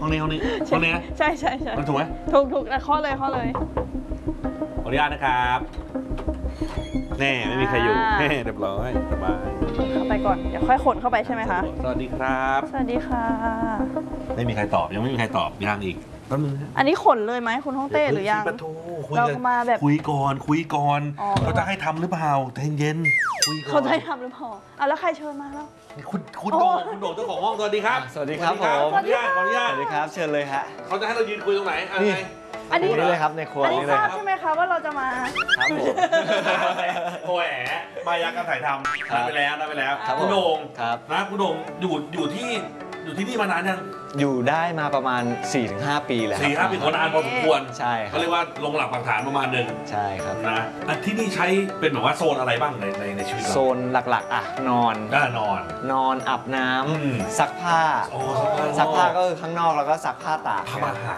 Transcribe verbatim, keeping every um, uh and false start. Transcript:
ห้องนี้ห้องนี้ห้องนี้นะใช่ใช่ใช่มันถูกไหมถูกถูกข้อเลยข้อเลยขออนุญาตนะครับแน่ไม่มีใครอยู่แน่เรียบร้อยสบายเข้าไปก่อนเดี๋ยวค่อยขนเข้าไปใช่ไหมคะสวัสดีครับสวัสดีค่ะไม่มีใครตอบยังไม่มีใครตอบยังอีกแป๊บนึงอันนี้ขนเลยไหมคุณฮ่องเต้หรือยังปะโถคุยเรากันมาแบบคุยก่อนคุยก่อนอ๋อเขาจะให้ทำหรือเปล่าใจเย็นๆคุยก่อนเขาจะให้ทำหรือเปล่าอ่ะแล้วใครเชิญมาแล้วคุณคุณโอ้โด่งคุณโด่งเจ้าของห้องสวัสดีครับสวัสดีครับผมขออนุญาตขออนุญาสตวัสดีครับเชิญเลยฮะเขาจะให้เรายืนคุยตรงไหนอะไรนี่อันนี้นี่เลยครับในครัวอันนี้นี่ทเลยราบครับใช่ไหมคะว่าเราจะมาครับผมโอ้แหมมายาการถ่ายทำครับได้ไปแล้วได้ไปแล้วครับคุณโด่งครับนะคุณโด่งอยู่อยู่ที่อยู่ที่นี่มานานยังอยู่ได้มาประมาณ สี่ถึงห้า ปีแล้วสี่ห้าปีคนนานพอสมควรใช่ครัเขาบเรียกว่าลงหลักปักฐานประมาณหนึ่งใช่ครับนะอ่ะที่นี่ใช้เป็นแบบว่าโซนอะไรบ้างในในในชีวิตเราโซนหลักๆอ่ะนอนด้านนอนนอนอาบน้ำอืมซักผ้าโอ้ซักผ้าซักผ้าก็คือข้างนอกแล้วก็ซักผ้าตากทำอาหาร